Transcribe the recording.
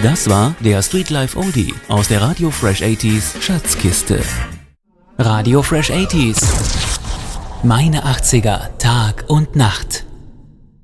Das war der Streetlife Oldie aus der Radio Fresh 80s Schatzkiste. Radio Fresh 80s. Meine 80er, Tag und Nacht.